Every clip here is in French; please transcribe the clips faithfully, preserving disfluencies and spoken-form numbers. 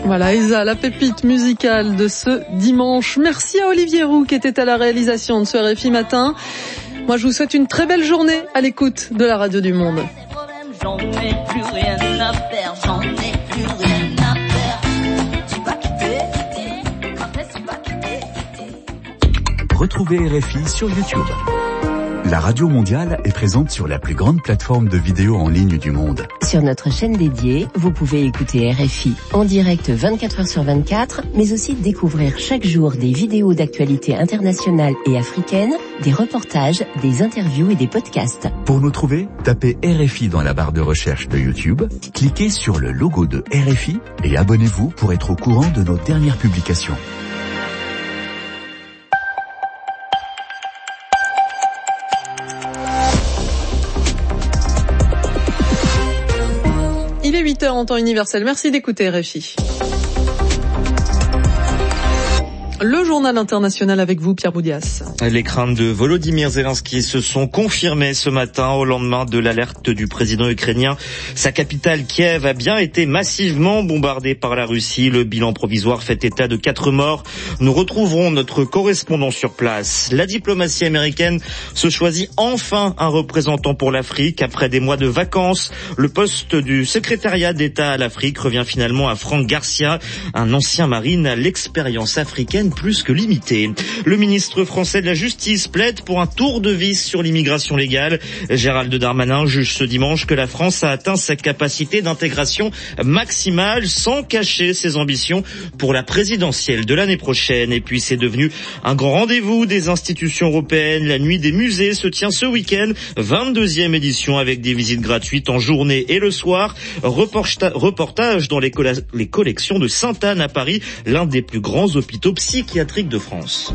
Voilà, Elsa, la pépite musicale de ce dimanche. Merci à Olivier Roux qui était à la réalisation de ce R F I Matin. Moi, je vous souhaite une très belle journée à l'écoute de la radio du Monde. J'en ai plus rien à faire, j'en ai plus rien à faire. Tu vas quitter, après tu vas quitter. Retrouvez R F I sur YouTube. La Radio Mondiale est présente sur la plus grande plateforme de vidéos en ligne du monde. Sur notre chaîne dédiée, vous pouvez écouter R F I en direct vingt-quatre heures sur vingt-quatre, mais aussi découvrir chaque jour des vidéos d'actualité internationale et africaine, des reportages, des interviews et des podcasts. Pour nous trouver, tapez R F I dans la barre de recherche de YouTube, cliquez sur le logo de R F I et abonnez-vous pour être au courant de nos dernières publications. Il est huit heures en temps universel. Merci d'écouter R F I. Le journal international avec vous, Pierre Boudias. Les craintes de Volodymyr Zelensky se sont confirmées ce matin au lendemain de l'alerte du président ukrainien. Sa capitale, Kiev, a bien été massivement bombardée par la Russie. Le bilan provisoire fait état de quatre morts. Nous retrouverons notre correspondant sur place. La diplomatie américaine se choisit enfin un représentant pour l'Afrique. Après des mois de vacances, le poste du secrétariat d'État à l'Afrique revient finalement à Franck Garcia, un ancien marine à l'expérience africaine plus que limitée. Le ministre français de la Justice plaide pour un tour de vis sur l'immigration légale. Gérald Darmanin juge ce dimanche que la France a atteint sa capacité d'intégration maximale sans cacher ses ambitions pour la présidentielle de l'année prochaine. Et puis c'est devenu un grand rendez-vous des institutions européennes. La nuit des musées se tient ce week-end, vingt-deuxième édition avec des visites gratuites en journée et le soir. Reporta- reportage dans les, colla- les collections de Sainte-Anne à Paris, l'un des plus grands hôpitaux psychiatriques de France.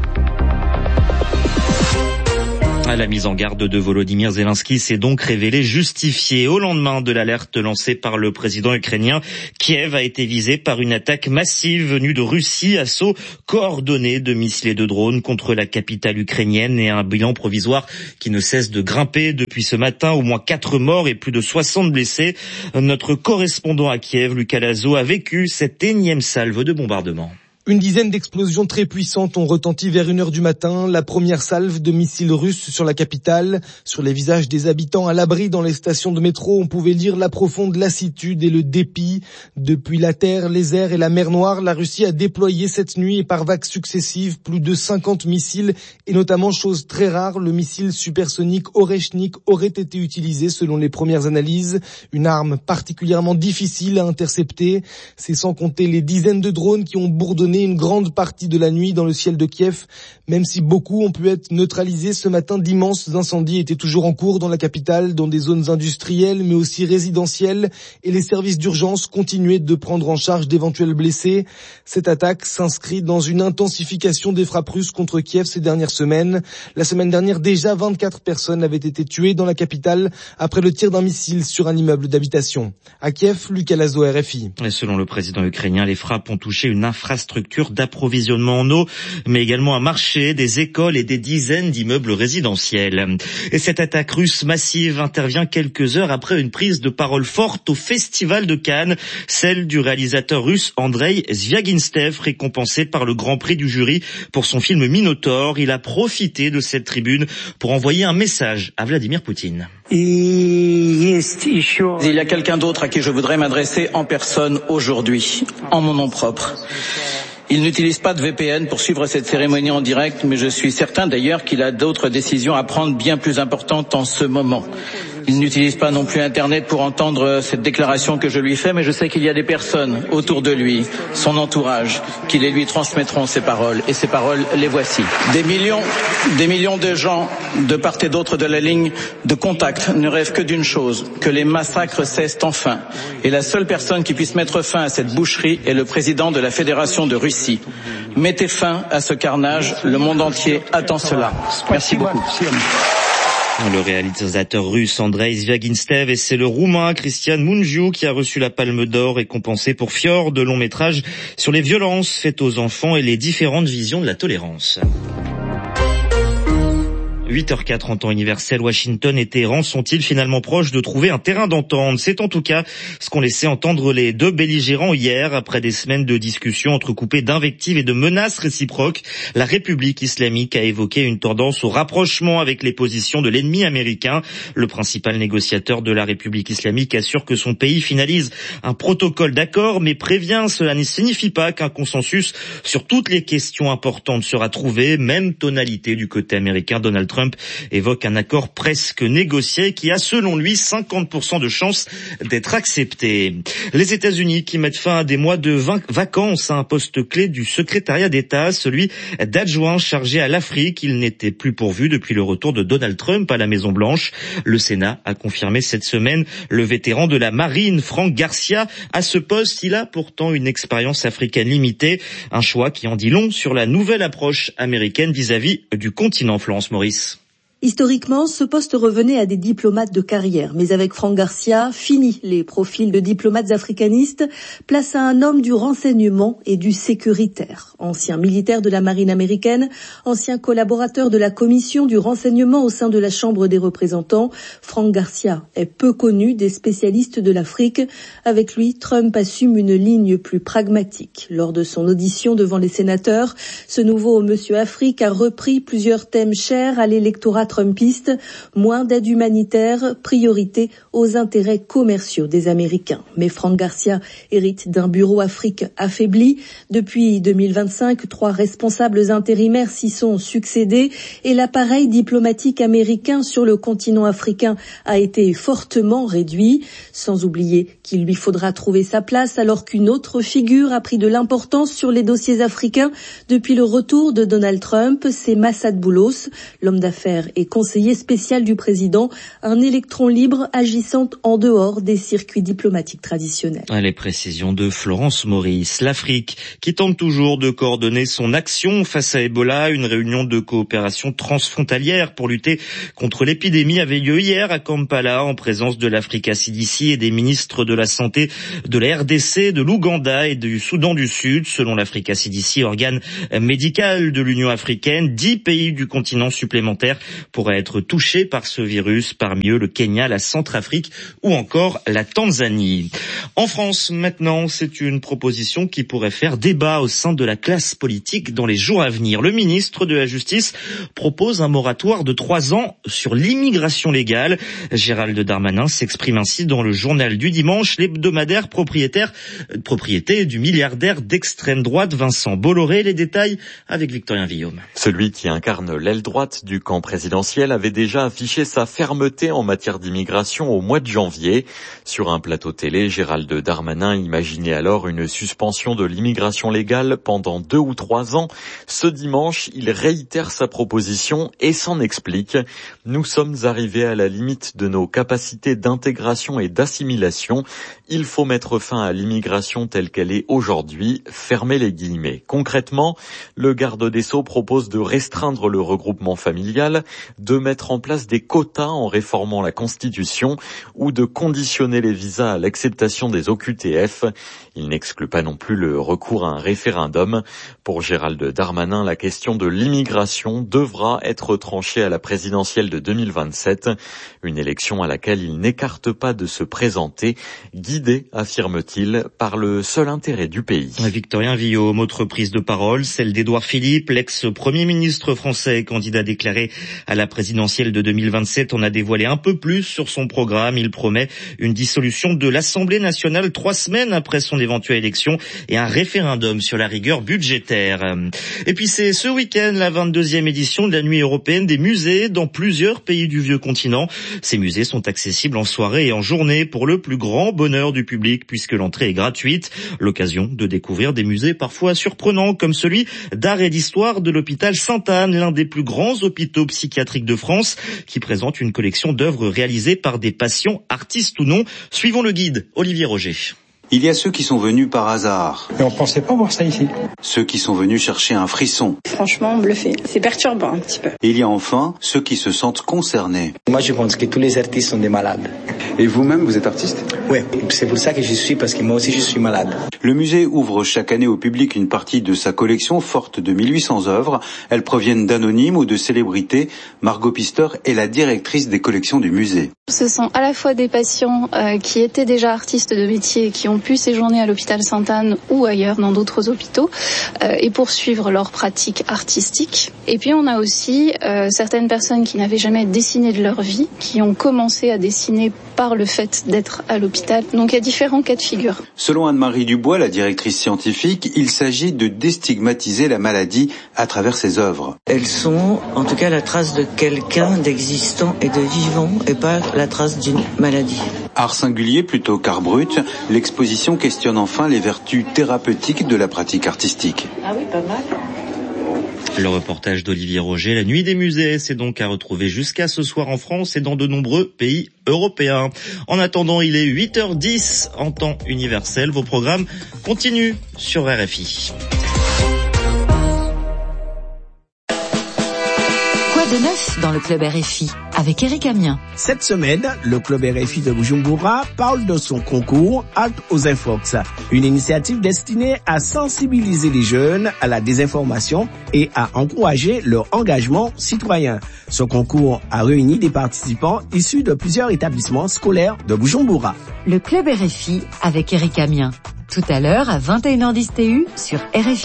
La mise en garde de Volodymyr Zelensky s'est donc révélée justifiée. Au lendemain de l'alerte lancée par le président ukrainien, Kiev a été visée par une attaque massive venue de Russie, assaut coordonné de missiles et de drones contre la capitale ukrainienne et un bilan provisoire qui ne cesse de grimper depuis ce matin. Au moins quatre morts et plus de soixante blessés. Notre correspondant à Kiev, Lucas Lazo, a vécu cette énième salve de bombardement. Une dizaine d'explosions très puissantes ont retenti vers une heure du matin. La première salve de missiles russes sur la capitale. Sur les visages des habitants à l'abri dans les stations de métro, on pouvait lire la profonde lassitude et le dépit. Depuis la terre, les airs et la mer Noire, la Russie a déployé cette nuit et par vagues successives plus de cinquante missiles et notamment, chose très rare, le missile supersonique Oreshnik aurait été utilisé selon les premières analyses. Une arme particulièrement difficile à intercepter. C'est sans compter les dizaines de drones qui ont bourdonné une grande partie de la nuit dans le ciel de Kiev, même si beaucoup ont pu être neutralisés ce matin. D'immenses incendies étaient toujours en cours dans la capitale, dans des zones industrielles mais aussi résidentielles, et les services d'urgence continuaient de prendre en charge d'éventuels blessés. Cette attaque s'inscrit dans une intensification des frappes russes contre Kiev ces dernières semaines. La semaine dernière, déjà vingt-quatre personnes avaient été tuées dans la capitale après le tir d'un missile sur un immeuble d'habitation. À Kiev, Lucas Lazo, R F I. Et selon le président ukrainien, les frappes ont touché une infrastructure d'approvisionnement en eau, mais également un marché, des écoles et des dizaines d'immeubles résidentiels. Et cette attaque russe massive intervient quelques heures après une prise de parole forte au Festival de Cannes, celle du réalisateur russe Andrei Zviagintsev, récompensé par le Grand Prix du jury pour son film Minotaure. Il a profité de cette tribune pour envoyer un message à Vladimir Poutine. Il y a quelqu'un d'autre à qui je voudrais m'adresser en personne aujourd'hui, en mon nom propre. Il n'utilise pas de V P N pour suivre cette cérémonie en direct, mais je suis certain d'ailleurs qu'il a d'autres décisions à prendre bien plus importantes en ce moment. Il n'utilise pas non plus Internet pour entendre cette déclaration que je lui fais, mais je sais qu'il y a des personnes autour de lui, son entourage, qui les lui transmettront ces paroles. Et ces paroles, les voici. Des millions, des millions de gens de part et d'autre de la ligne de contact ne rêvent que d'une chose, que les massacres cessent enfin. Et la seule personne qui puisse mettre fin à cette boucherie est le président de la Fédération de Russie. Mettez fin à ce carnage, le monde entier attend cela. Merci beaucoup. Le réalisateur russe Andrei Zviagintsev, et c'est le roumain Cristian Mungiu qui a reçu la Palme d'Or, récompensé pour Fjord, de long métrage sur les violences faites aux enfants et les différentes visions de la tolérance. huit heures quatre en temps universel, Washington et Téhéran sont-ils finalement proches de trouver un terrain d'entente? C'est en tout cas ce qu'ont laissé entendre les deux belligérants hier, après des semaines de discussions entrecoupées d'invectives et de menaces réciproques. La République islamique a évoqué une tendance au rapprochement avec les positions de l'ennemi américain. Le principal négociateur de la République islamique assure que son pays finalise un protocole d'accord, mais prévient cela ne signifie pas qu'un consensus sur toutes les questions importantes sera trouvé. Même tonalité du côté américain. Donald Trump évoque un accord presque négocié qui a selon lui cinquante pour cent de chances d'être accepté. Les États-Unis qui mettent fin à des mois de vacances à un poste clé du secrétariat d'État, celui d'adjoint chargé à l'Afrique. Il n'était plus pourvu depuis le retour de Donald Trump à la Maison-Blanche. Le Sénat a confirmé cette semaine le vétéran de la marine, Frank Garcia, à ce poste. Il a pourtant une expérience africaine limitée, un choix qui en dit long sur la nouvelle approche américaine vis-à-vis du continent. Florence Maurice. Historiquement, ce poste revenait à des diplomates de carrière, mais avec Frank Garcia, fini les profils de diplomates africanistes, place à un homme du renseignement et du sécuritaire. Ancien militaire de la marine américaine, ancien collaborateur de la commission du renseignement au sein de la Chambre des représentants, Frank Garcia est peu connu des spécialistes de l'Afrique. Avec lui, Trump assume une ligne plus pragmatique. Lors de son audition devant les sénateurs, ce nouveau Monsieur Afrique a repris plusieurs thèmes chers à l'électorat trumpiste, moins d'aide humanitaire, priorité aux intérêts commerciaux des Américains. Mais Frank Garcia hérite d'un bureau Afrique affaibli. Depuis deux mille vingt-cinq, trois responsables intérimaires s'y sont succédés et l'appareil diplomatique américain sur le continent africain a été fortement réduit. Sans oublier qu'il lui faudra trouver sa place alors qu'une autre figure a pris de l'importance sur les dossiers africains depuis le retour de Donald Trump, c'est Massad Boulos, l'homme d'affaires et conseiller spécial du président, un électron libre agissant en dehors des circuits diplomatiques traditionnels. Les précisions de Florence Maurice. L'Afrique qui tente toujours de coordonner son action face à Ebola. Une réunion de coopération transfrontalière pour lutter contre l'épidémie avait lieu hier à Kampala en présence de l'Africa C D C et des ministres de la Santé de la R D C, de l'Ouganda et du Soudan du Sud. Selon l'Africa C D C, organe médical de l'Union africaine, dix pays du continent supplémentaires pourraient être touchés par ce virus, parmi eux le Kenya, la Centrafrique ou encore la Tanzanie. En France, maintenant, c'est une proposition qui pourrait faire débat au sein de la classe politique dans les jours à venir. Le ministre de la Justice propose un moratoire de trois ans sur l'immigration légale. Gérald Darmanin s'exprime ainsi dans le journal du dimanche, l'hebdomadaire propriétaire, propriété du milliardaire d'extrême droite Vincent Bolloré. Les détails avec Victorien Villaume. Celui qui incarne l'aile droite du camp présidentiel avait déjà affiché sa fermeté en matière d'immigration au mois de janvier. Sur un plateau télé, Gérald Darmanin imaginait alors une suspension de l'immigration légale pendant deux ou trois ans. Ce dimanche, il réitère sa proposition et s'en explique. Nous sommes arrivés à la limite de nos capacités d'intégration et d'assimilation. Il faut mettre fin à l'immigration telle qu'elle est aujourd'hui. Fermez les guillemets. Concrètement, le garde des Sceaux propose de restreindre le regroupement familial, de mettre en place des quotas en réformant la Constitution ou de conditionner les visas à l'acceptation des O Q T F. Il n'exclut pas non plus le recours à un référendum. Pour Gérald Darmanin, la question de l'immigration devra être tranchée à la présidentielle de deux mille vingt-sept, une élection à laquelle il n'écarte pas de se présenter, guidé, affirme-t-il, par le seul intérêt du pays. Victorien Villaume, autre prise de parole, celle d'Édouard Philippe, l'ex-premier ministre français, candidat déclaré à la présidentielle de deux mille vingt-sept. On a dévoilé un peu plus sur son programme. Il promet une dissolution de l'Assemblée nationale trois semaines après son éventuelle élection et un référendum sur la rigueur budgétaire. Et puis c'est ce week-end la vingt-deuxième édition de la nuit européenne des musées dans plusieurs pays du vieux continent. Ces musées sont accessibles en soirée et en journée pour le plus grand bonheur du public puisque l'entrée est gratuite. L'occasion de découvrir des musées parfois surprenants comme celui d'art et d'histoire de l'hôpital Sainte-Anne, l'un des plus grands hôpitaux psychiatriques de France, qui présente une collection d'œuvres réalisées par des patients, artistes ou non. Suivons le guide, Olivier Roger. Il y a ceux qui sont venus par hasard. Mais on pensait pas voir ça ici. Ceux qui sont venus chercher un frisson. Franchement, bluffé. C'est perturbant un petit peu. Et il y a enfin ceux qui se sentent concernés. Moi, je pense que tous les artistes sont des malades. Et vous-même, vous êtes artiste ? Oui, c'est pour ça que je suis, parce que moi aussi je suis malade. Le musée ouvre chaque année au public une partie de sa collection forte de mille huit cents œuvres. Elles proviennent d'anonymes ou de célébrités. Margot Pister est la directrice des collections du musée. Ce sont à la fois des patients euh, qui étaient déjà artistes de métier et qui ont pu séjourner à l'hôpital Sainte-Anne ou ailleurs dans d'autres hôpitaux euh, et poursuivre leur pratique artistique. Et puis on a aussi euh, certaines personnes qui n'avaient jamais dessiné de leur vie, qui ont commencé à dessiner par le fait d'être à l'hôpital. Donc il y a différents cas de figure. Selon Anne-Marie Dubois, la directrice scientifique, il s'agit de déstigmatiser la maladie à travers ses œuvres. Elles sont en tout cas la trace de quelqu'un d'existant et de vivant et pas la trace d'une maladie. Art singulier plutôt qu'art brut, l'exposition questionne enfin les vertus thérapeutiques de la pratique artistique. Ah oui, pas mal. Le reportage d'Olivier Roger, La Nuit des musées, c'est donc à retrouver jusqu'à ce soir en France et dans de nombreux pays européens. En attendant, il est huit heures dix en temps universel. Vos programmes continuent sur R F I. De neuf dans le club R F I avec Eric Amien. Cette semaine, le club R F I de Bujumbura parle de son concours Halte aux Infox, une initiative destinée à sensibiliser les jeunes à la désinformation et à encourager leur engagement citoyen. Ce concours a réuni des participants issus de plusieurs établissements scolaires de Bujumbura. Le club R F I avec Eric Amien. Tout à l'heure à vingt et une heures dix T U sur R F I.